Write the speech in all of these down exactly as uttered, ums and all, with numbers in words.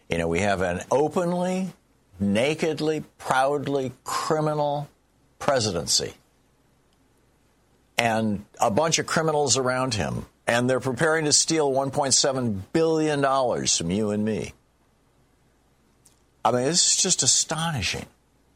You know, we have an openly, nakedly, proudly criminal presidency and a bunch of criminals around him. And they're preparing to steal one point seven billion dollars from you and me. I mean, this is just astonishing.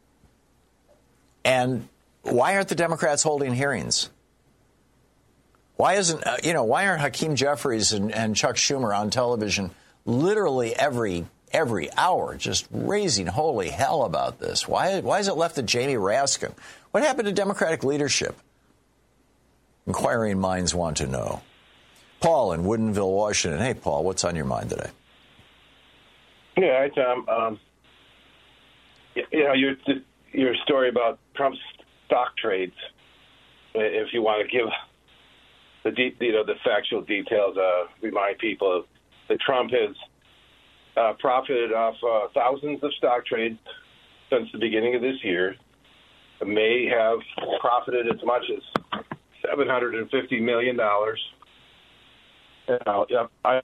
And why aren't the Democrats holding hearings? Why isn't, uh, you know, why aren't Hakeem Jeffries and, and Chuck Schumer on television literally every every hour just raising holy hell about this? Why, why is it left to Jamie Raskin? What happened to Democratic leadership? Inquiring minds want to know. Paul in Woodinville, Washington. Hey, Paul, what's on your mind today? Yeah, hi, Tom. Um, you know, your your story about Trump's stock trades. If you want to give the de- you know the factual details, uh, remind people that Trump has uh, profited off uh, thousands of stock trades since the beginning of this year. May have profited as much as seven hundred fifty million dollars. Uh, yeah, I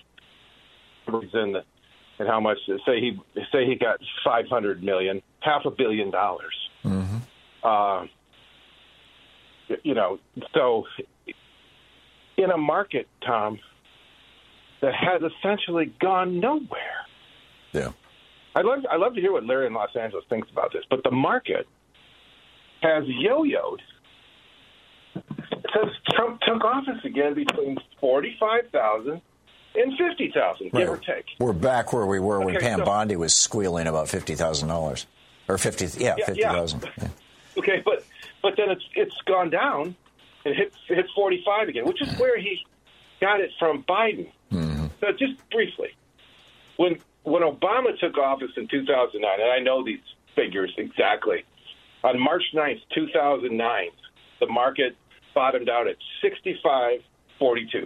in the, and how much? Say he say he got five hundred million, half a billion dollars. Mm-hmm. Uh, you know, so in a market, Tom, that has essentially gone nowhere. Yeah, I'd love I'd love to hear what Larry in Los Angeles thinks about this, but the market has yo-yoed. Since Trump took office again between forty-five thousand and fifty thousand, give or take. We're back where we were when okay, Pam so, Bondi was squealing about fifty thousand dollars. Or fifty, yeah, yeah fifty thousand. Yeah. Yeah. Okay, but but then it's it's gone down and hit hit forty-five again, which is where he got it from Biden. Mm-hmm. So just briefly, when when Obama took office in two thousand nine, and I know these figures exactly, on March ninth, two thousand nine, the market bottomed out at sixty-five forty-two.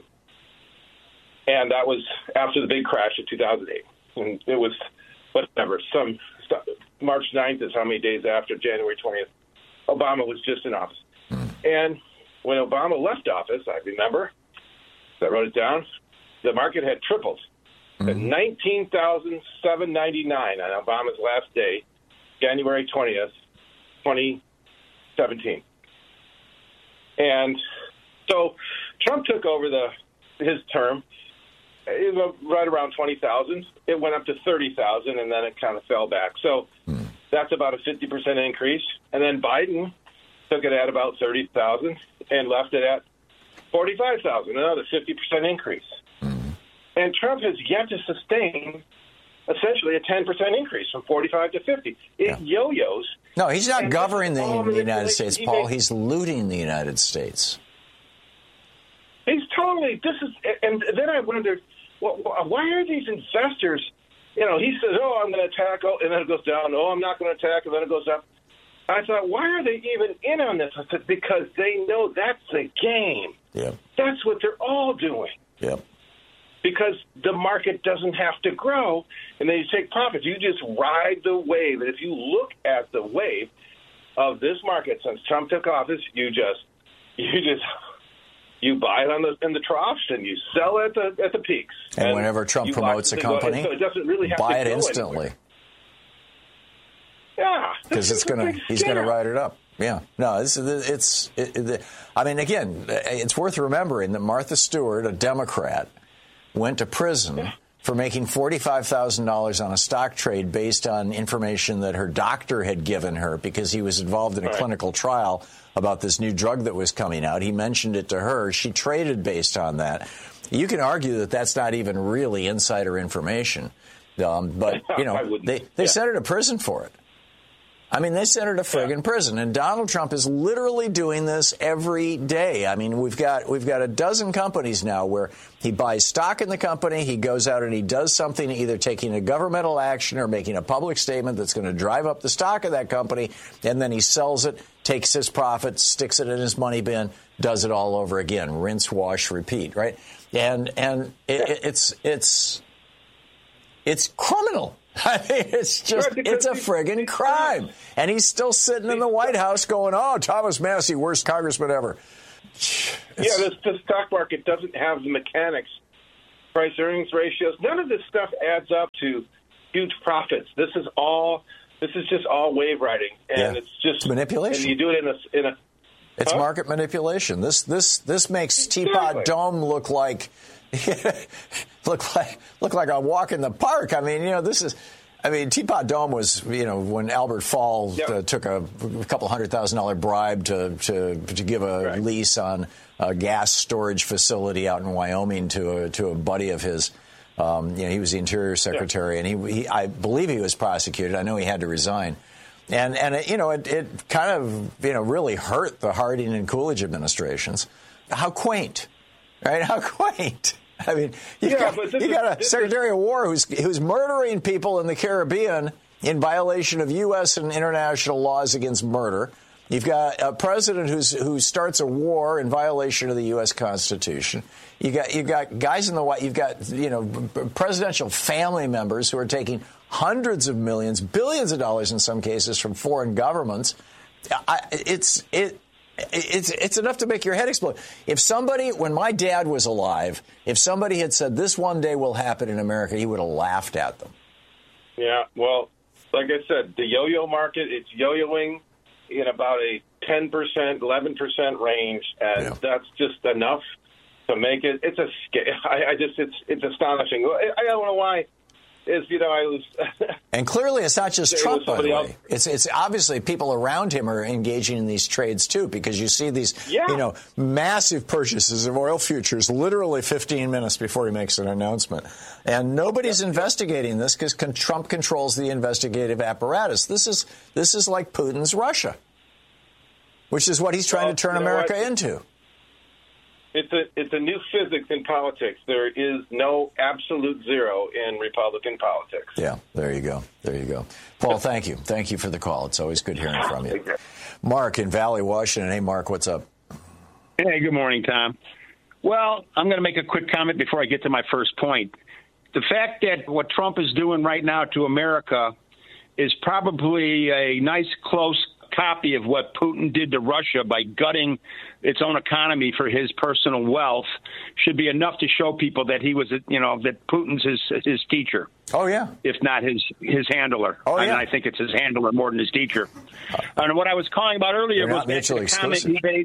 And that was after the big crash of two thousand eight. And it was, whatever, some March ninth is how many days after January twentieth. Obama was just in office. Mm. And when Obama left office, I remember, I wrote it down, the market had tripled mm. to nineteen thousand seven hundred ninety-nine on Obama's last day, January twentieth, twenty seventeen. And so Trump took over the his term. It was right around twenty thousand. It went up to thirty thousand, and then it kind of fell back. So mm. that's about a fifty percent increase. And then Biden took it at about thirty thousand and left it at forty-five thousand, another fifty percent increase. Mm. And Trump has yet to sustain essentially a ten percent increase from forty-five to fifty. It yeah. yo-yos. No, he's not governing the, the United States, he Paul. Makes, he's looting the United States. He's totally, this is, and then I wondered, well, why are these investors, you know, he says, oh, I'm going to attack, oh, and then it goes down, oh, I'm not going to attack, and then it goes up. I thought, why are they even in on this? I said, because they know that's the game. Yep. That's what they're all doing. Yep. Because the market doesn't have to grow, and then you take profits. You just ride the wave. And if you look at the wave of this market since Trump took office, you just, you just, you buy it on the in the troughs and you sell it at the at the peaks. And, and whenever Trump promotes a company, so it doesn't really have buy to it instantly. Anywhere. Yeah, because it's gonna he's gonna ride it up. Yeah, no, it's it's. It, it, I mean, again, it's worth remembering that Martha Stewart, a Democrat, went to prison yeah. for making forty-five thousand dollars on a stock trade based on information that her doctor had given her because he was involved in a right. clinical trial about this new drug that was coming out. He mentioned it to her. She traded based on that. You can argue that that's not even really insider information, um, but, you know, they, they yeah. sent her to prison for it. I mean, they sent her to friggin' yeah. prison, and Donald Trump is literally doing this every day. I mean, we've got we've got a dozen companies now where he buys stock in the company, he goes out and he does something, either taking a governmental action or making a public statement that's going to drive up the stock of that company, and then he sells it, takes his profit, sticks it in his money bin, does it all over again, rinse, wash, repeat, right? And and it, it's it's it's criminal. I mean, it's just, it's a friggin' crime. And he's still sitting in the White House going, oh, Thomas Massie, worst congressman ever. It's, yeah, this, the stock market doesn't have the mechanics, price-earnings ratios. None of this stuff adds up to huge profits. This is all. This is just all wave riding, and yeah. it's just it's manipulation. And you do it in a in a. It's huh? market manipulation. This this this makes exactly. Teapot Dome look like look like look like a walk in the park. I mean, you know, this is. I mean, Teapot Dome was, you know, when Albert Fall yep. uh, took a, a couple hundred thousand dollar bribe to to to give a right. lease on a gas storage facility out in Wyoming to a, to a buddy of his. Um, you know, he was the Interior Secretary, yep. and he, he, I believe, he was prosecuted. I know he had to resign, and and it, you know, it, it kind of you know really hurt the Harding and Coolidge administrations. How quaint, right? How quaint. I mean, you yeah, got, you got a is, Secretary is, of War who's who's murdering people in the Caribbean in violation of U S and international laws against murder. You've got a president who's who starts a war in violation of the U S Constitution. You got you got guys in the White. You've got you know presidential family members who are taking hundreds of millions, billions of dollars in some cases from foreign governments. I, it's it. It's it's enough to make your head explode. If somebody, when my dad was alive, if somebody had said this one day will happen in America, he would have laughed at them. Yeah, well, like I said, the yo-yo market, it's yo-yoing in about a ten percent, eleven percent range, and yeah. that's just enough to make it. It's a, I, I just, it's it's astonishing. I, I don't know why. Is you know I was, and clearly it's not just Trump. By the way, else. it's it's obviously people around him are engaging in these trades too, because you see these yeah. you know massive purchases of oil futures literally fifteen minutes before he makes an announcement, and nobody's yeah. investigating this because con- Trump controls the investigative apparatus. This is this is like Putin's Russia, which is what he's trying well, to turn you know America what? into. It's a it's a new physics in politics. There is no absolute zero in Republican politics. Yeah, there you go. There you go. Paul, thank you. Thank you for the call. It's always good hearing from you. Mark in Valley, Washington. Hey, Mark, what's up? Hey, good morning, Tom. Well, I'm going to make a quick comment before I get to my first point. The fact that what Trump is doing right now to America is probably a nice, close copy of what Putin did to Russia by gutting its own economy for his personal wealth should be enough to show people that he was, you know, that Putin's his his teacher. Oh, yeah. If not his his handler. Oh, yeah. I mean, I think it's his handler more than his teacher. Uh, and what I was calling about earlier They're was not mutually the comment exclusive. he made.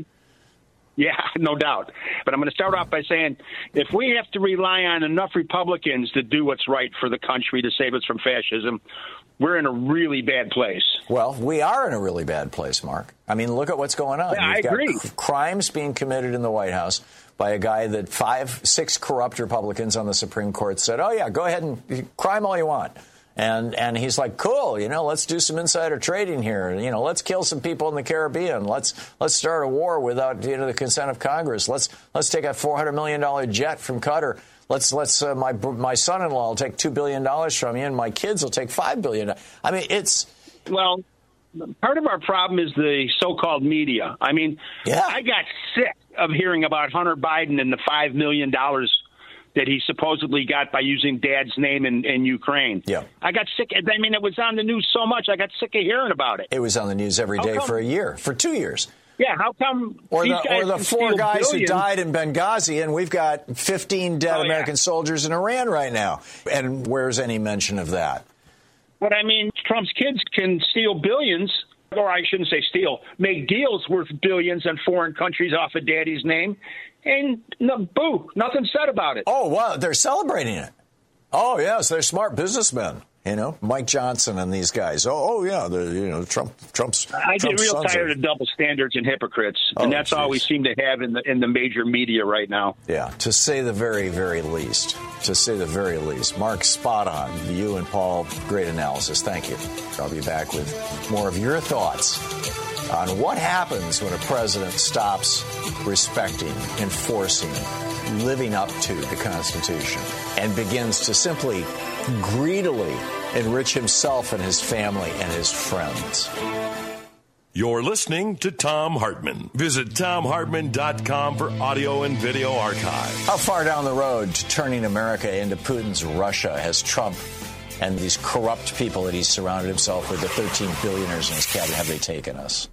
Yeah, no doubt. But I'm going to start off by saying if we have to rely on enough Republicans to do what's right for the country to save us from fascism, we're in a really bad place. Well, we are in a really bad place, Mark. I mean, look at what's going on. Yeah, You've I got agree. c- crimes being committed in the White House by a guy that five, six corrupt Republicans on the Supreme Court said, oh, yeah, go ahead and crime all you want. And and he's like, cool, you know, let's do some insider trading here. You know, let's kill some people in the Caribbean. Let's let's start a war without, you know, the consent of Congress. Let's let's take a four hundred million dollars jet from Qatar. Let's let's uh, my my son-in-law will take two billion dollars from you, and my kids will take five billion dollars. I mean, it's well, part of our problem is the so-called media. I mean, yeah. I got sick of hearing about Hunter Biden and the five million dollars that he supposedly got by using Dad's name in, in Ukraine. Yeah. I got sick. I mean, it was on the news so much, I got sick of hearing about it. It was on the news every day for a year, for two years. Yeah, how come Or these the, guys or the can four steal guys billions? who died in Benghazi, and we've got fifteen dead Oh, American yeah. soldiers in Iran right now. And where's any mention of that? But, I mean, Trump's kids can steal billions, or I shouldn't say steal, make deals worth billions in foreign countries off of Daddy's name, and no, boo, nothing said about it. Oh, wow, they're celebrating it. Oh, yes, they're smart businessmen. You know, Mike Johnson and these guys. Oh, oh yeah, the you know Trump, Trump's. I Trump's get real tired are... of double standards and hypocrites, oh, and that's geez. all we seem to have in the in the major media right now. Yeah, to say the very, very least. To say the very least. Mark, spot on. You and Paul, great analysis. Thank you. I'll be back with more of your thoughts on what happens when a president stops respecting, enforcing, living up to the Constitution and begins to simply greedily enrich himself and his family and his friends. You're listening to Thom Hartmann. Visit Thom Hartmann dot com for audio and video archive. How far down the road to turning America into Putin's Russia has Trump and these corrupt people that he's surrounded himself with, the thirteen billionaires in his cabinet, have they taken us?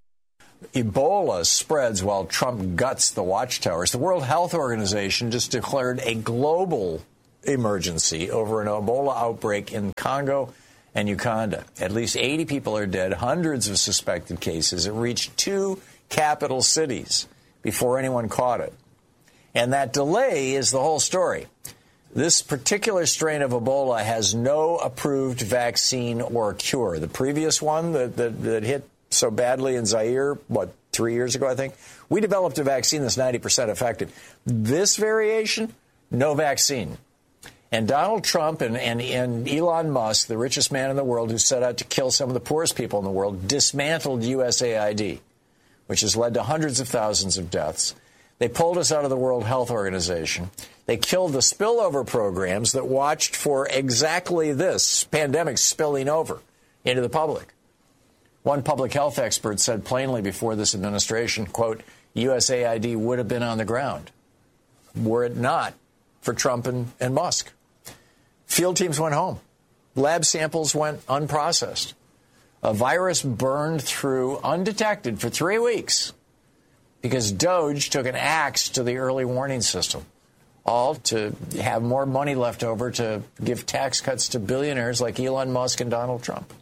Ebola spreads while Trump guts the watchtowers. The World Health Organization just declared a global emergency over an Ebola outbreak in Congo and Uganda. At least eighty people are dead, hundreds of suspected cases. It reached two capital cities before anyone caught it. And that delay is the whole story. This particular strain of Ebola has no approved vaccine or cure. The previous one that, that, that hit so badly in Zaire, what, three years ago, I think, we developed a vaccine that's ninety percent effective. This variation, no vaccine. And Donald Trump and, and, and Elon Musk, the richest man in the world who set out to kill some of the poorest people in the world, dismantled U S A I D, which has led to hundreds of thousands of deaths. They pulled us out of the World Health Organization. They killed the spillover programs that watched for exactly this pandemic spilling over into the public. One public health expert said plainly before this administration, quote, U S A I D would have been on the ground were it not for Trump and, and Musk. Field teams went home. Lab samples went unprocessed. A virus burned through undetected for three weeks because Doge took an axe to the early warning system, all to have more money left over to give tax cuts to billionaires like Elon Musk and Donald Trump.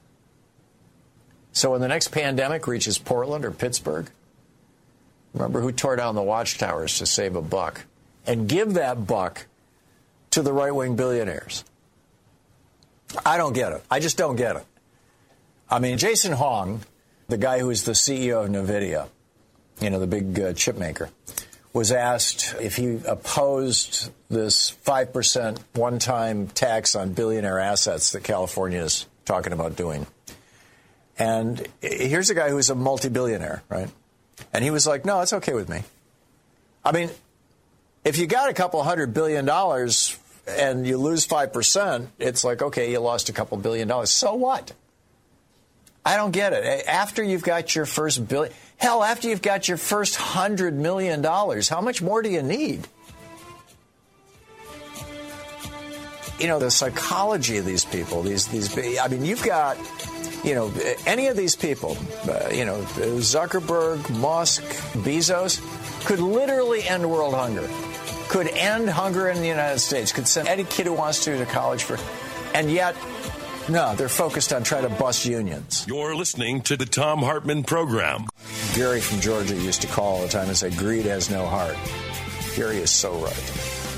So when the next pandemic reaches Portland or Pittsburgh, remember who tore down the watchtowers to save a buck, and give that buck to the right-wing billionaires. I don't get it. I just don't get it. I mean, Jason Hong, the guy who is the C E O of NVIDIA, you know, the big uh, chip maker, was asked if he opposed this five percent one-time tax on billionaire assets that California is talking about doing. And here's a guy who's a multi-billionaire, right? And he was like, no, it's okay with me. I mean, if you got a couple hundred billion dollars and you lose five percent, it's like, okay, you lost a couple billion dollars. So what? I don't get it. After you've got your first billion, hell, after you've got your first hundred million dollars, how much more do you need? You know, the psychology of these people, these, these, I mean, you've got, you know, any of these people, uh, you know, Zuckerberg, Musk, Bezos, could literally end world hunger, could end hunger in the United States, could send any kid who wants to to college for, and yet, no, they're focused on trying to bust unions. You're listening to the Thom Hartmann Program. Gary from Georgia used to call all the time and say, greed has no heart. Gary is so right.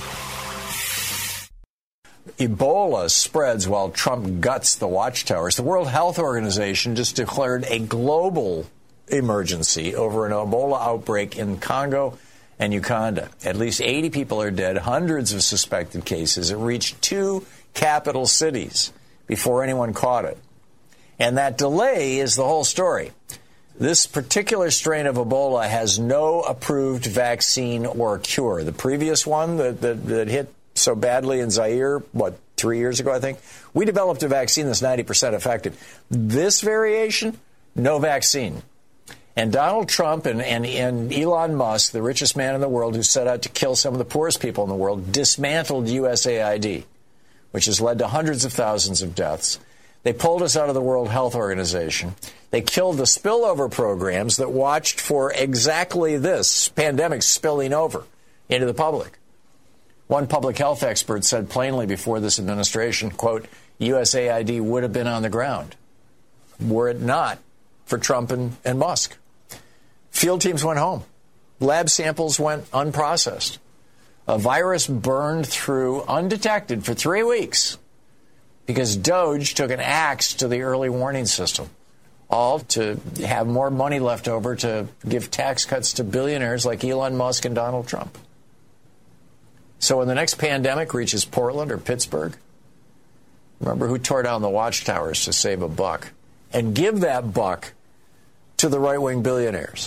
Ebola spreads while Trump guts the watchtowers. The World Health Organization just declared a global emergency over an Ebola outbreak in Congo and Uganda. At least eighty people are dead, hundreds of suspected cases. It reached two capital cities before anyone caught it. And that delay is the whole story. This particular strain of Ebola has no approved vaccine or cure. The previous one that, that, that hit so badly in Zaire, what, three years ago, I think, we developed a vaccine that's ninety percent effective. This variation, no vaccine. And Donald Trump and, and, and Elon Musk, the richest man in the world who set out to kill some of the poorest people in the world, dismantled U S A I D, which has led to hundreds of thousands of deaths. They pulled us out of the World Health Organization. They killed the spillover programs that watched for exactly this pandemic spilling over into the public. One public health expert said plainly before this administration, quote, U S A I D would have been on the ground were it not for Trump and, and Musk. Field teams went home. Lab samples went unprocessed. A virus burned through undetected for three weeks because Doge took an axe to the early warning system, all to have more money left over to give tax cuts to billionaires like Elon Musk and Donald Trump. So when the next pandemic reaches Portland or Pittsburgh, remember who tore down the watchtowers to save a buck, and give that buck to the right-wing billionaires.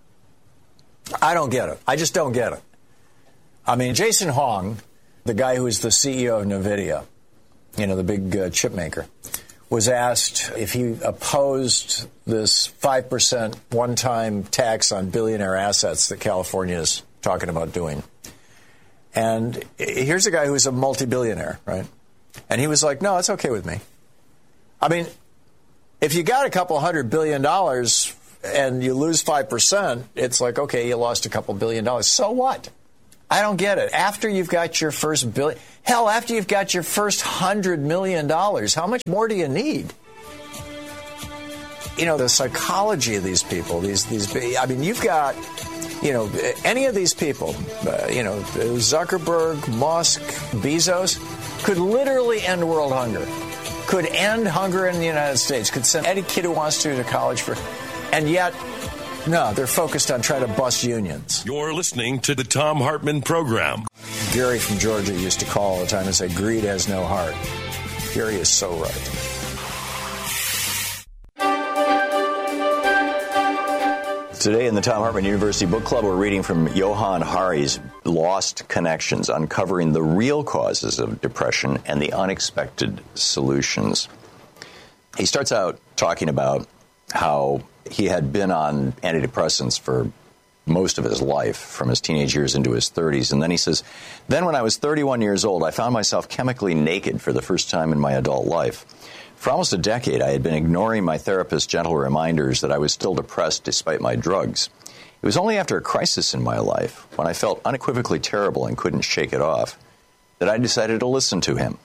I don't get it. I just don't get it. I mean, Jason Hong, the guy who is the C E O of NVIDIA, you know, the big uh, chip maker, was asked if he opposed this five percent one-time tax on billionaire assets that California is talking about doing. And here's a guy who's a multi-billionaire, right? And he was like, no, it's okay with me. I mean, if you got a couple hundred billion dollars and you lose five percent, it's like, okay, you lost a couple billion dollars. So what? I don't get it. After you've got your first billion, hell, after you've got your first hundred million dollars, how much more do you need? You know, the psychology of these people, these, these, I mean, you've got, you know, any of these people, uh, you know, Zuckerberg, Musk, Bezos, could literally end world hunger, could end hunger in the United States, could send any kid who wants to to college for, and yet, no, they're focused on trying to bust unions. You're listening to the Thom Hartmann Program. Gary from Georgia used to call all the time and say, greed has no heart. Gary is so right. Today in the Thom Hartmann University Book Club, we're reading from Johann Hari's Lost Connections, Uncovering the Real Causes of Depression and the Unexpected Solutions. He starts out talking about how he had been on antidepressants for most of his life, from his teenage years into his thirties. And then he says, then when I was thirty-one years old, I found myself chemically naked for the first time in my adult life. For almost a decade, I had been ignoring my therapist's gentle reminders that I was still depressed despite my drugs. It was only after a crisis in my life, when I felt unequivocally terrible and couldn't shake it off, that I decided to listen to him.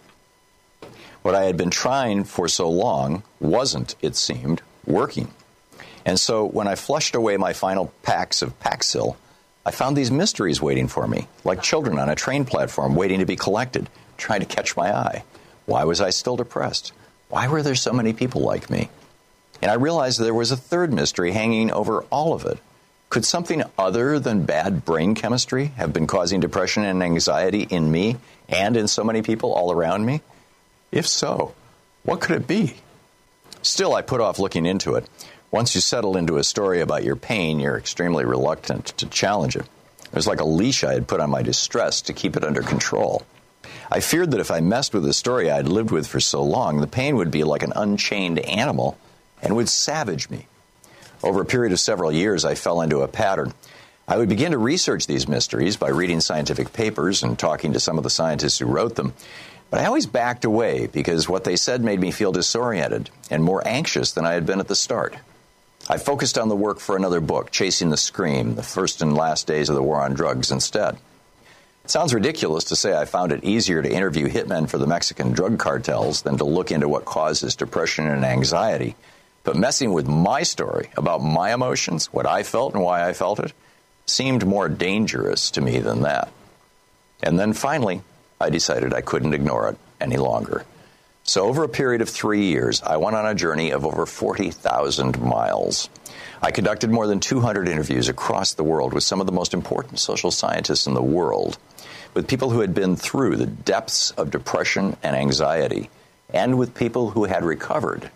What I had been trying for so long wasn't, it seemed, working. And so when I flushed away my final packs of Paxil, I found these mysteries waiting for me, like children on a train platform waiting to be collected, trying to catch my eye. Why was I still depressed? Why were there so many people like me? And I realized there was a third mystery hanging over all of it. Could something other than bad brain chemistry have been causing depression and anxiety in me and in so many people all around me? If so, what could it be? Still, I put off looking into it. Once you settle into a story about your pain, you're extremely reluctant to challenge it. It was like a leash I had put on my distress to keep it under control. I feared that if I messed with the story I'd lived with for so long, the pain would be like an unchained animal and would savage me. Over a period of several years, I fell into a pattern. I would begin to research these mysteries by reading scientific papers and talking to some of the scientists who wrote them. But I always backed away because what they said made me feel disoriented and more anxious than I had been at the start. I focused on the work for another book, Chasing the Scream, the first and last days of the war on drugs, instead. It sounds ridiculous to say I found it easier to interview hitmen for the Mexican drug cartels than to look into what causes depression and anxiety. But messing with my story about my emotions, what I felt and why I felt it, seemed more dangerous to me than that. And then finally, I decided I couldn't ignore it any longer. So over a period of three years, I went on a journey of over forty thousand miles. I conducted more than two hundred interviews across the world with some of the most important social scientists in the world, with people who had been through the depths of depression and anxiety, and with people who had recovered.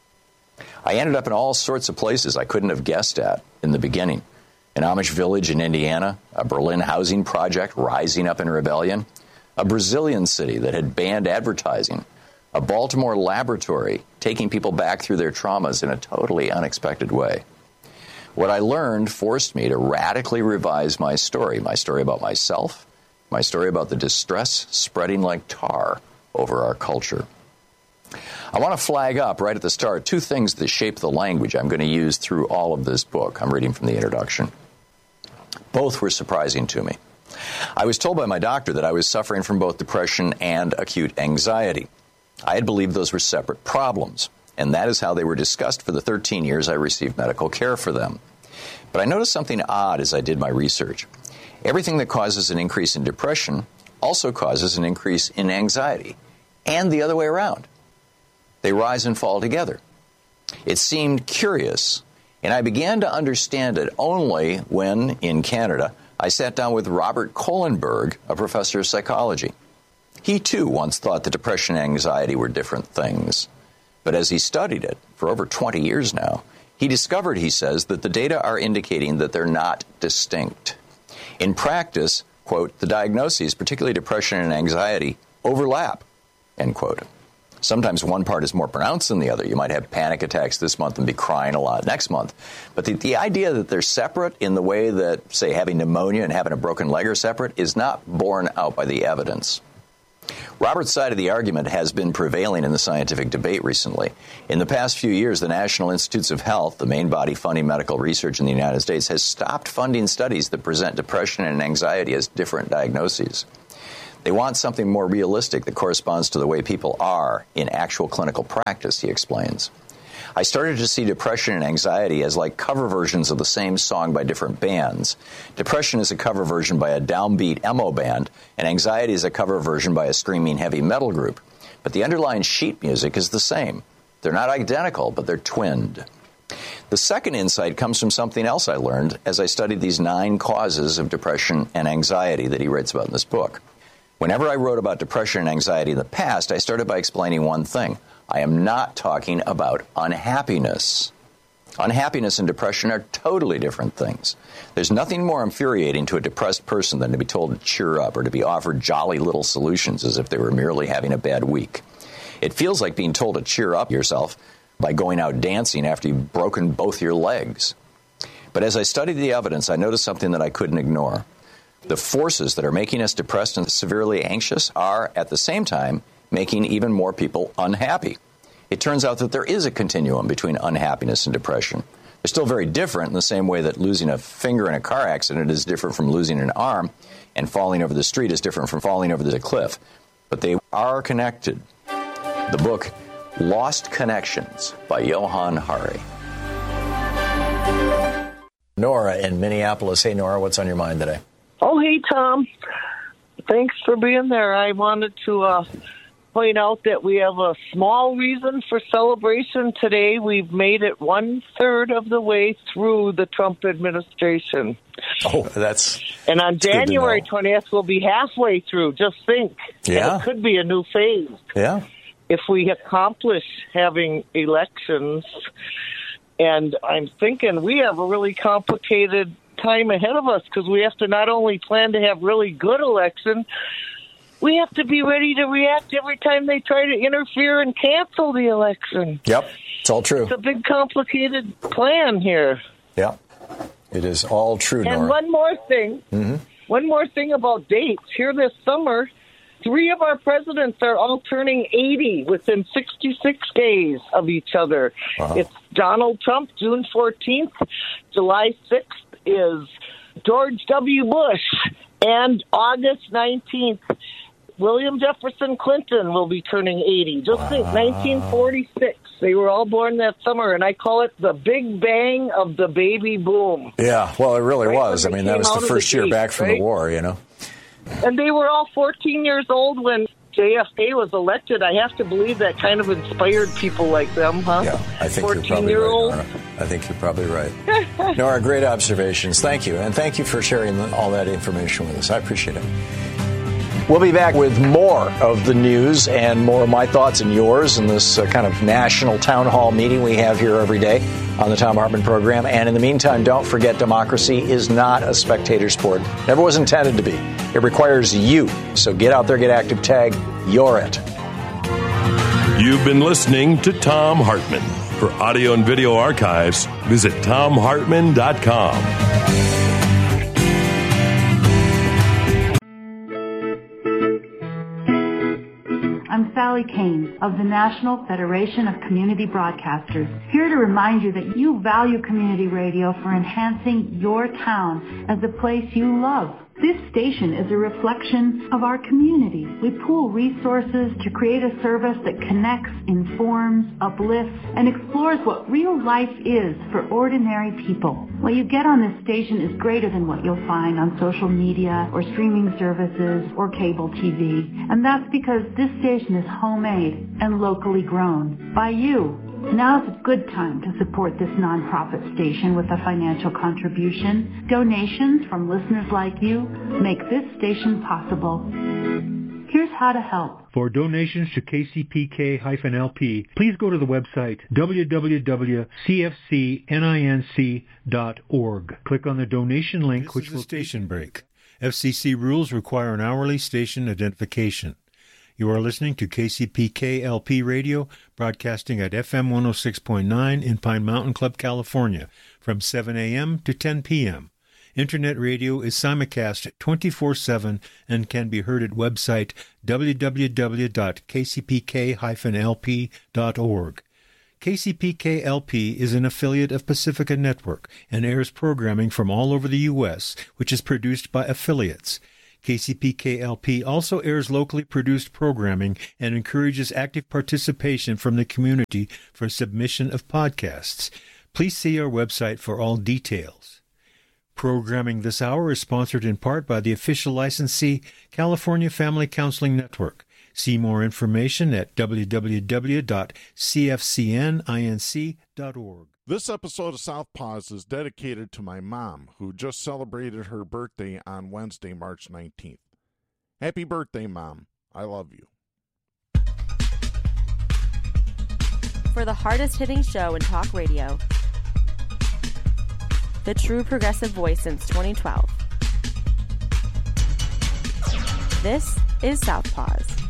I ended up in all sorts of places I couldn't have guessed at in the beginning. An Amish village in Indiana, a Berlin housing project rising up in rebellion, a Brazilian city that had banned advertising, a Baltimore laboratory taking people back through their traumas in a totally unexpected way. What I learned forced me to radically revise my story, my story about myself, my story about the distress spreading like tar over our culture. I want to flag up right at the start two things that shape the language I'm going to use through all of this book. I'm reading from the introduction. Both were surprising to me. I was told by my doctor that I was suffering from both depression and acute anxiety. I had believed those were separate problems, and that is how they were discussed for the thirteen years I received medical care for them. But I noticed something odd as I did my research. Everything that causes an increase in depression also causes an increase in anxiety, and the other way around. They rise and fall together. It seemed curious, and I began to understand it only when, in Canada, I sat down with Robert Kohlenberg, a professor of psychology. He, too, once thought that depression and anxiety were different things. But as he studied it for over twenty years now, he discovered, he says, that the data are indicating that they're not distinct. In practice, quote, the diagnoses, particularly depression and anxiety, overlap, end quote. Sometimes one part is more pronounced than the other. You might have panic attacks this month and be crying a lot next month. But the, the idea that they're separate in the way that, say, having pneumonia and having a broken leg are separate is not borne out by the evidence. Robert's side of the argument has been prevailing in the scientific debate recently. In the past few years, the National Institutes of Health, the main body funding medical research in the United States, has stopped funding studies that present depression and anxiety as different diagnoses. They want something more realistic that corresponds to the way people are in actual clinical practice, he explains. I started to see depression and anxiety as like cover versions of the same song by different bands. Depression is a cover version by a downbeat emo band, and anxiety is a cover version by a screaming heavy metal group. But the underlying sheet music is the same. They're not identical, but they're twinned. The second insight comes from something else I learned as I studied these nine causes of depression and anxiety that he writes about in this book. Whenever I wrote about depression and anxiety in the past, I started by explaining one thing. I am not talking about unhappiness. Unhappiness and depression are totally different things. There's nothing more infuriating to a depressed person than to be told to cheer up or to be offered jolly little solutions as if they were merely having a bad week. It feels like being told to cheer up yourself by going out dancing after you've broken both your legs. But as I studied the evidence, I noticed something that I couldn't ignore. The forces that are making us depressed and severely anxious are, at the same time, making even more people unhappy. It turns out that there is a continuum between unhappiness and depression. They're still very different in the same way that losing a finger in a car accident is different from losing an arm, and falling over the street is different from falling over the cliff. But they are connected. The book, Lost Connections by Johann Hari. Nora in Minneapolis. Hey, Nora, what's on your mind today? Oh, hey, Tom. Thanks for being there. I wanted to uh, point out that we have a small reason for celebration today. We've made it one-third of the way through the Trump administration. Oh, that's And on that's January twentieth, we'll be halfway through. Just think. Yeah. And it could be a new phase. Yeah. If we accomplish having elections. And I'm thinking we have a really complicated time ahead of us because we have to not only plan to have really good election, we have to be ready to react every time they try to interfere and cancel the election. Yep, it's all true. It's a big, complicated plan here. Yeah, it is all true, Nora. And one more thing, mm-hmm. one more thing about dates. Here this summer, three of our presidents are all turning eighty within sixty-six days of each other. Uh-huh. It's Donald Trump, June fourteenth. July sixth is George W. Bush. And August nineteenth, William Jefferson Clinton will be turning eighty. Just wow. think, nineteen forty-six. They were all born that summer, and I call it the Big Bang of the baby boom. Yeah, well, it really right was. I mean, that was the first the year gate, back from right? the war, you know. And they were all fourteen years old when J F K was elected. I have to believe that kind of inspired people like them, huh? Yeah, I think you're probably right, Nora. I think you're probably right. Nora, great observations. Thank you. And thank you for sharing all that information with us. I appreciate it. We'll be back with more of the news and more of my thoughts and yours in this uh, kind of national town hall meeting we have here every day on the Thom Hartmann program. And in the meantime, don't forget, democracy is not a spectator sport. Never was intended to be. It requires you. So get out there, get active, tag, you're it. You've been listening to Thom Hartmann. For audio and video archives, visit Thom Hartmann dot com. I'm Sally Kane of the National Federation of Community Broadcasters, here to remind you that you value community radio for enhancing your town as a place you love. This station is a reflection of our community. We pool resources to create a service that connects, informs, uplifts, and explores what real life is for ordinary people. What you get on this station is greater than what you'll find on social media or streaming services or cable T V. And that's because this station is homemade and locally grown by you. Now's a good time to support this nonprofit station with a financial contribution. Donations from listeners like you make this station possible. Here's how to help. For donations to K C P K L P, please go to the website w w w dot c f c ninc dot org. Click on the donation link, this which is will... a station break. F C C rules require an hourly station identification. You are listening to K C P K L P Radio, broadcasting at F M one oh six point nine in Pine Mountain Club, California, from seven a.m. to ten p.m. Internet radio is simulcast twenty-four seven and can be heard at website w w w dot k c p k dash l p dot org. K C P K L P is an affiliate of Pacifica Network and airs programming from all over the U S, which is produced by affiliates. K C P K L P also airs locally produced programming and encourages active participation from the community for submission of podcasts. Please see our website for all details. Programming this hour is sponsored in part by the official licensee, California Family Counseling Network. See more information at w w w dot c f c n inc dot org. This episode of Southpaws is dedicated to my mom, who just celebrated her birthday on Wednesday, March nineteenth. Happy birthday, Mom. I love you. For the hardest-hitting show in talk radio, the true progressive voice since twenty twelve, this is Southpaws.